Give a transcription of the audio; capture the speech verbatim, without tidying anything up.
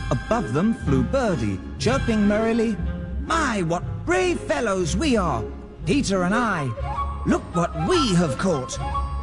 Above them flew Birdie, chirping merrily, "My, what brave fellows we are, Peter and I! Look what we have caught!